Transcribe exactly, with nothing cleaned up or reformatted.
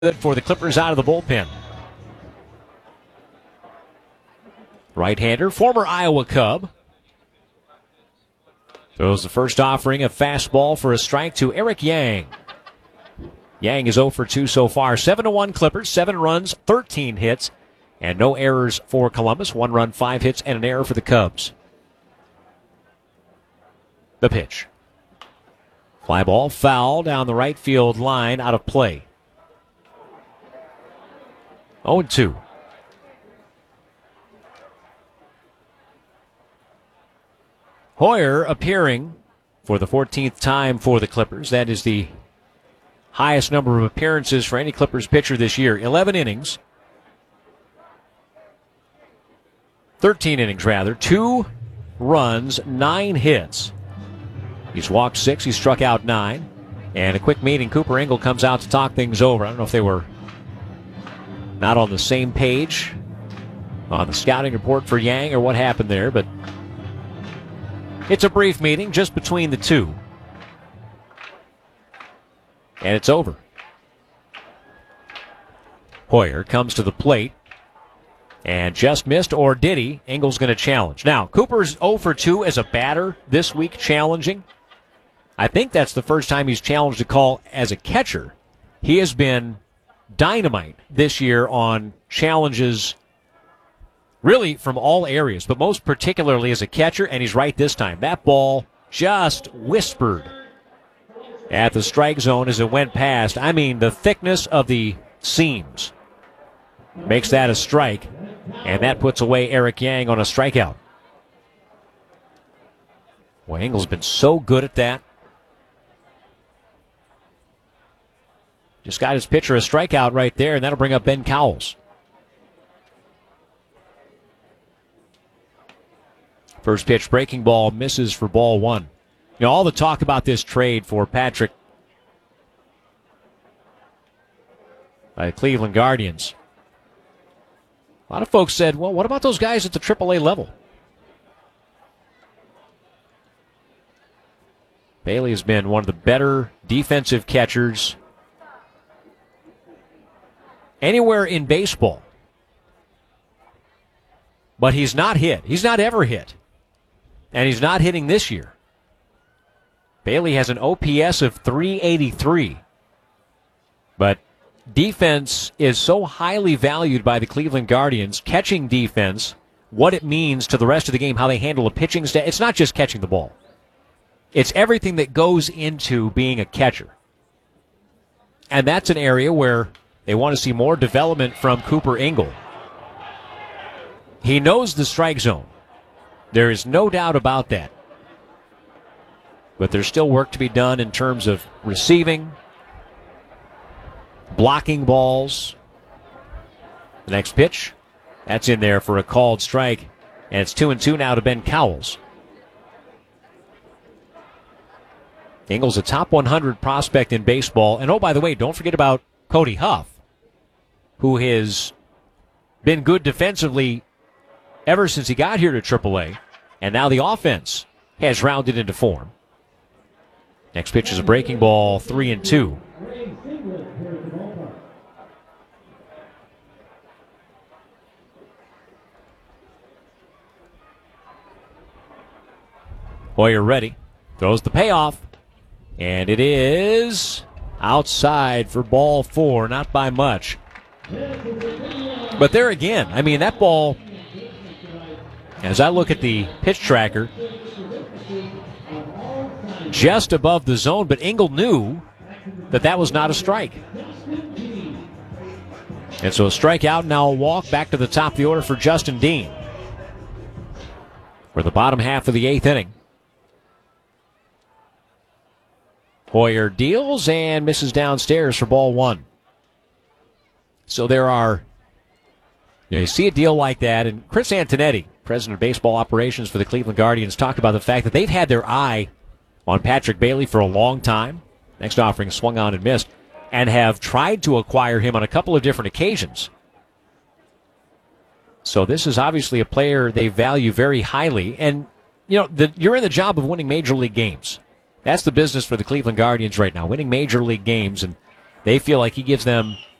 Good for the Clippers out of the bullpen. Right-hander, former Iowa Cub. Throws the first offering, a fastball for a strike to Eric Yang. Yang is oh for two so far. seven to one Clippers, seven runs, thirteen hits, and no errors for Columbus. One run, five hits, and an error for the Cubs. The pitch. Fly ball foul down the right field line, out of play. oh two. Hoyer appearing for the fourteenth time for the Clippers. That is the highest number of appearances for any Clippers pitcher this year. eleven innings. thirteen innings, rather. Two runs, nine hits. He's walked six. He struck out nine. And a quick meeting. Cooper Engel comes out to talk things over. I don't know if they were not on the same page on the scouting report for Yang or what happened there, but it's a brief meeting just between the two. And it's over. Hoyer comes to the plate and just missed, or did he? Engel's going to challenge. Now, Cooper's oh for two as a batter this week challenging. I think that's the first time he's challenged a call as a catcher. He has been dynamite this year on challenges really from all areas, but most particularly as a catcher, and he's right this time. That ball just whispered at the strike zone as it went past. I mean, the thickness of the seams makes that a strike, and that puts away Eric Yang on a strikeout. Boy, Engel's been so good at that. Just got his pitcher a strikeout right there, and that'll bring up Ben Cowles. First pitch breaking ball misses for ball one. You know, all the talk about this trade for Patrick by the Cleveland Guardians. A lot of folks said, well, what about those guys at the triple A level? Bailey has been one of the better defensive catchers anywhere in baseball. But he's not hit. He's not ever hit. And he's not hitting this year. Bailey has an O P S of three eighty-three. But defense is so highly valued by the Cleveland Guardians. Catching defense, what it means to the rest of the game, how they handle a pitching staff. It's not just catching the ball. It's everything that goes into being a catcher. And that's an area where they want to see more development from Cooper Engel. He knows the strike zone. There is no doubt about that. But there's still work to be done in terms of receiving, blocking balls. The next pitch, that's in there for a called strike. And it's two and two now to Ben Cowles. Engel's a top one hundred prospect in baseball. And oh, by the way, don't forget about Cody Huff, who has been good defensively ever since he got here to triple A, and now the offense has rounded into form. Next pitch is a breaking ball, three and two. Hoyer ready, throws the payoff, and it is outside for ball four, not by much. But there again, I mean, that ball, as I look at the pitch tracker, just above the zone, but Engel knew that that was not a strike. And so a strikeout, now a walk back to the top of the order for Justin Dean for the bottom half of the eighth inning. Hoyer deals and misses downstairs for ball one. So there are, you know, you see a deal like that, and Chris Antonetti, president of baseball operations for the Cleveland Guardians, talked about the fact that they've had their eye on Patrick Bailey for a long time. Next offering swung on and missed, and have tried to acquire him on a couple of different occasions. So this is obviously a player they value very highly. And, you know, the, you're in the job of winning major league games. That's the business for the Cleveland Guardians right now, winning major league games, and they feel like he gives them